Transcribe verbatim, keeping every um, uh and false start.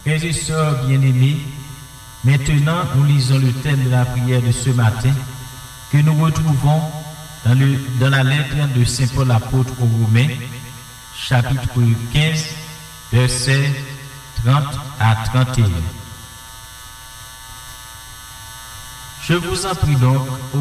Frères et sœurs bien-aimés, maintenant nous lisons le thème de la prière de ce matin que nous retrouvons dans, le, dans la lettre de Saint Paul apôtre aux Romains, chapitre quinze, versets trente à trente et un. Je vous en prie donc,